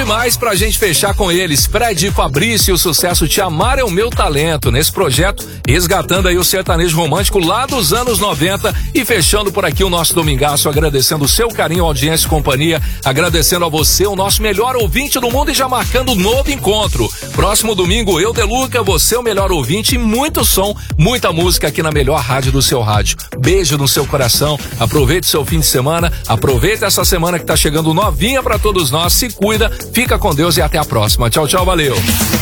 demais pra gente fechar com eles. Fred e Fabrício, o sucesso Te Amar é o Meu Talento. Nesse projeto, resgatando aí o sertanejo romântico lá dos anos 90 e fechando por aqui o nosso domingaço, agradecendo o seu carinho, audiência e companhia, agradecendo a você, o nosso melhor ouvinte do mundo e já marcando um novo encontro. Próximo domingo, eu, Deluca, você o melhor ouvinte e muito som, muita música aqui na melhor rádio do seu rádio. Beijo no seu coração, aproveite seu fim de semana, aproveite essa semana que tá chegando novinha pra todos nós, se cuida, fica com Deus e até a próxima. Tchau, tchau, valeu.